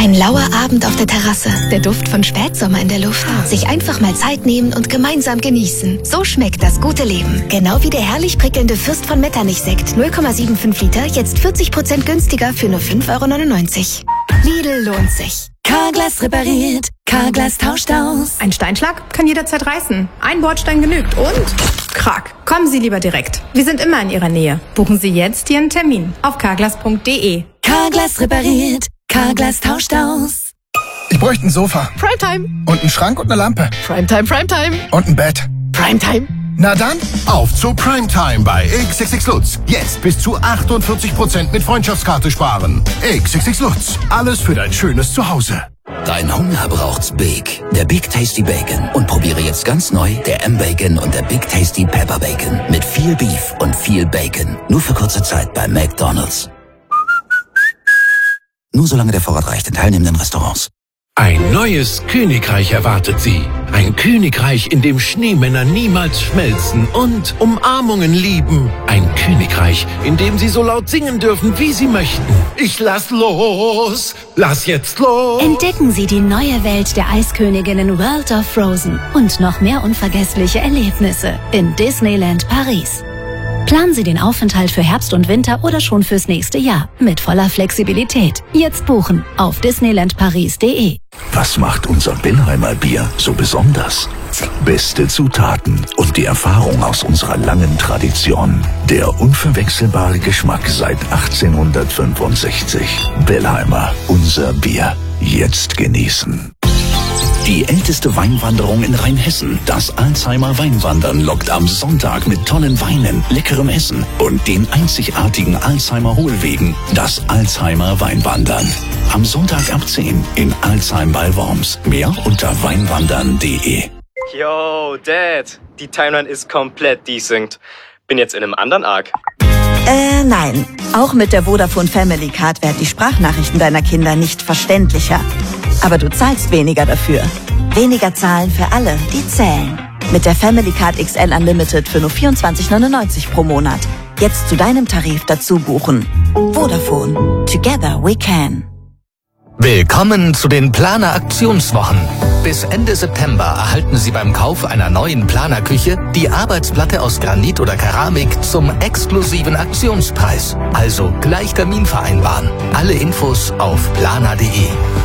Ein lauer Abend auf der Terrasse, der Duft von Spätsommer in der Luft. Sich einfach mal Zeit nehmen und gemeinsam genießen. So schmeckt das gute Leben. Genau wie der herrlich prickelnde Fürst von Metternich-Sekt. 0,75 Liter, jetzt 40% günstiger für nur 5,99 €. Lidl lohnt sich. Carglass repariert, Carglass tauscht aus. Ein Steinschlag kann jederzeit reißen. Ein Bordstein genügt und krack. Kommen Sie lieber direkt. Wir sind immer in Ihrer Nähe. Buchen Sie jetzt Ihren Termin auf carglass.de. Carglass repariert, Carglass tauscht aus. Ich bräuchte ein Sofa. Primetime. Und einen Schrank und eine Lampe. Primetime, Primetime. Und ein Bett. Primetime. Na dann, auf zu Primetime bei XXX Lutz. Jetzt bis zu 48% mit Freundschaftskarte sparen. XXX Lutz. Alles für dein schönes Zuhause. Dein Hunger braucht's Big. Der Big Tasty Bacon. Und probiere jetzt ganz neu der M-Bacon und der Big Tasty Pepper Bacon. Mit viel Beef und viel Bacon. Nur für kurze Zeit bei McDonald's. Nur solange der Vorrat reicht in teilnehmenden Restaurants. Ein neues Königreich erwartet Sie. Ein Königreich, in dem Schneemänner niemals schmelzen und Umarmungen lieben. Ein Königreich, in dem Sie so laut singen dürfen, wie Sie möchten. Ich lass los, lass jetzt los. Entdecken Sie die neue Welt der Eisköniginnen World of Frozen und noch mehr unvergessliche Erlebnisse in Disneyland Paris. Planen Sie den Aufenthalt für Herbst und Winter oder schon fürs nächste Jahr mit voller Flexibilität. Jetzt buchen auf disneylandparis.de. Was macht unser Billheimer Bier so besonders? Beste Zutaten und die Erfahrung aus unserer langen Tradition. Der unverwechselbare Geschmack seit 1865. Billheimer, unser Bier. Jetzt genießen. Die älteste Weinwanderung in Rheinhessen, das Alzheimer Weinwandern, lockt am Sonntag mit tollen Weinen, leckerem Essen und den einzigartigen Alzheimer Hohlwegen, das Alzheimer Weinwandern. Am Sonntag ab 10 in Alzheim bei Worms. Mehr unter weinwandern.de. Yo, Dad, die Timeline ist komplett desynced. Bin jetzt in einem anderen Arc. Nein. Auch mit der Vodafone Family Card werden die Sprachnachrichten deiner Kinder nicht verständlicher. Aber du zahlst weniger dafür. Weniger zahlen für alle, die zählen. Mit der Family Card XL Unlimited für nur 24,99 € pro Monat. Jetzt zu deinem Tarif dazu buchen. Vodafone. Together we can. Willkommen zu den Planer Aktionswochen. Bis Ende September erhalten Sie beim Kauf einer neuen Planerküche die Arbeitsplatte aus Granit oder Keramik zum exklusiven Aktionspreis. Also gleich Termin vereinbaren. Alle Infos auf planer.de.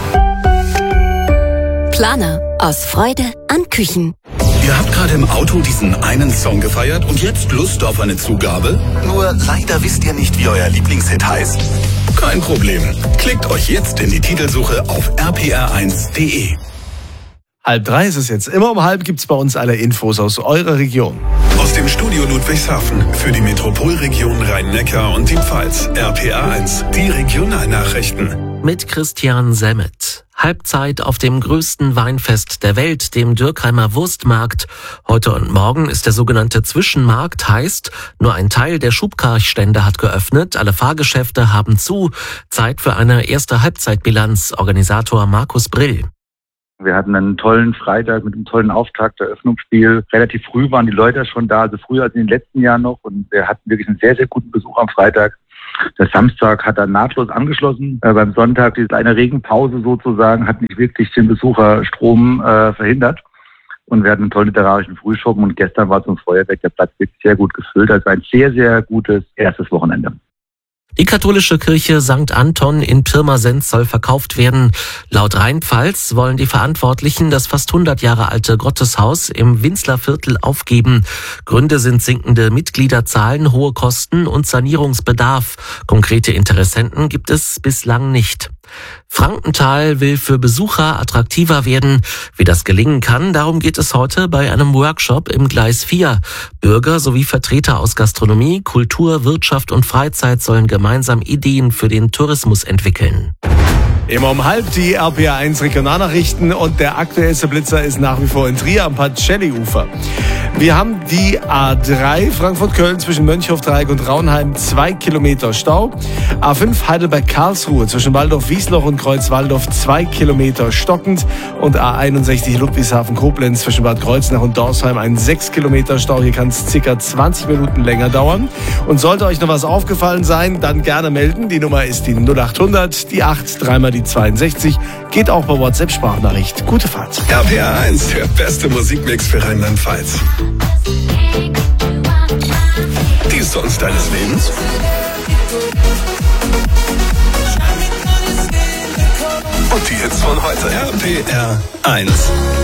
Planer. Aus Freude an Küchen. Ihr habt gerade im Auto diesen einen Song gefeiert und jetzt Lust auf eine Zugabe? Nur leider wisst ihr nicht, wie euer Lieblingshit heißt. Kein Problem. Klickt euch jetzt in die Titelsuche auf rpr1.de. 2:30 ist es jetzt. Immer um 2:30 gibt's bei uns alle Infos aus eurer Region. Aus dem Studio Ludwigshafen für die Metropolregion Rhein-Neckar und die Pfalz. RPR1, die Regionalnachrichten. Mit Christian Semmet. Halbzeit auf dem größten Weinfest der Welt, dem Dürkheimer Wurstmarkt. Heute und morgen ist der sogenannte Zwischenmarkt, heißt, nur ein Teil der Schubkarchstände hat geöffnet, alle Fahrgeschäfte haben zu. Zeit für eine erste Halbzeitbilanz, Organisator Markus Brill. Wir hatten einen tollen Freitag mit einem tollen Auftakt, Eröffnungsspiel. Relativ früh waren die Leute schon da, also früher als in den letzten Jahren noch. Und wir hatten wirklich einen sehr, sehr guten Besuch am Freitag. Der Samstag hat dann nahtlos angeschlossen. Beim Sonntag, diese kleine Regenpause sozusagen, hat nicht wirklich den Besucherstrom verhindert. Und wir hatten einen tollen literarischen Frühschoppen. Und gestern war zum Feuerwerk der Platz wirklich sehr gut gefüllt. Also ein sehr, sehr gutes erstes Wochenende. Die katholische Kirche St. Anton in Pirmasens soll verkauft werden. Laut Rheinpfalz wollen die Verantwortlichen das fast 100 Jahre alte Gotteshaus im Winzlerviertel aufgeben. Gründe sind sinkende Mitgliederzahlen, hohe Kosten und Sanierungsbedarf. Konkrete Interessenten gibt es bislang nicht. Frankenthal will für Besucher attraktiver werden. Wie das gelingen kann, darum geht es heute bei einem Workshop im Gleis 4. Bürger sowie Vertreter aus Gastronomie, Kultur, Wirtschaft und Freizeit sollen gemeinsam Ideen für den Tourismus entwickeln. Immer um 2:30 die RPR1 Regionalnachrichten und der aktuellste Blitzer ist nach wie vor in Trier am Pacelli-Ufer. Wir haben die A3 Frankfurt-Köln zwischen Mönchhof-Dreieck und Raunheim 2 Kilometer Stau. A5 Heidelberg-Karlsruhe zwischen Waldorf-Wiesloch und Kreuz-Waldorf 2 Kilometer stockend und A61 Ludwigshafen-Koblenz zwischen Bad Kreuznach und Dorsheim ein 6 Kilometer Stau. Hier kann es ca. 20 Minuten länger dauern. Und sollte euch noch was aufgefallen sein, dann gerne melden. Die Nummer ist die 0800, die 8, dreimal die die 62. Geht auch bei WhatsApp-Sprachnachricht. Gute Fahrt. RPA 1, der beste Musikmix für Rheinland-Pfalz. Die Songs deines Lebens? Und die Hits von heute. RPR 1.